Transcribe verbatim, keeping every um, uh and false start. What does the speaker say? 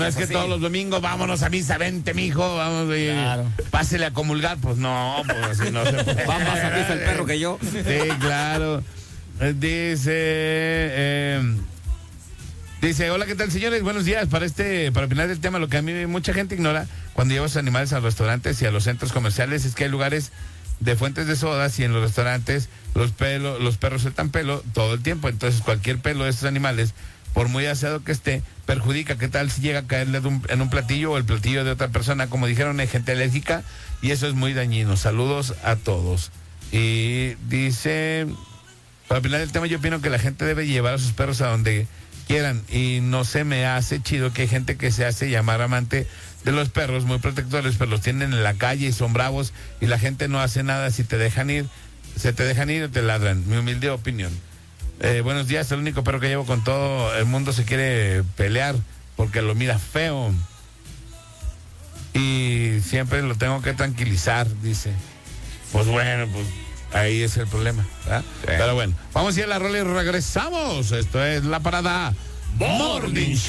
No es que así. todos los domingos vámonos a misa, vente, mijo, vamos, eh, Claro. pásele a comulgar. Pues no, pues así no se puede. Va más satisfecho el perro que yo. Sí, claro. Eh, Dice, eh, dice, hola, ¿qué tal, señores? Buenos días. Para este, para opinar del tema, lo que a mí mucha gente ignora cuando lleva a sus animales a los restaurantes y a los centros comerciales es que hay lugares de fuentes de sodas y en los restaurantes los pelo, los perros sueltan pelo todo el tiempo. Entonces cualquier pelo de estos animales, por muy aseado que esté, perjudica. ¿Qué tal si llega a caerle de un- en un platillo o el platillo de otra persona? Como dijeron, hay gente alérgica y eso es muy dañino. Saludos a todos. Y dice, para opinar del tema, yo opino que la gente debe llevar a sus perros a donde quieran y no se me hace chido que hay gente que se hace llamar amante de los perros, muy protectores, pero los tienen en la calle y son bravos y la gente no hace nada. Si te dejan ir, se te dejan ir o te ladran. Mi humilde opinión. Eh, buenos días, el único perro que llevo con todo el mundo se quiere pelear porque lo mira feo y siempre lo tengo que tranquilizar, dice. Pues bueno, pues ahí es el problema, ¿verdad? Sí. Pero bueno, vamos a ir a la rola y regresamos. Esto es La Parada Morning Show.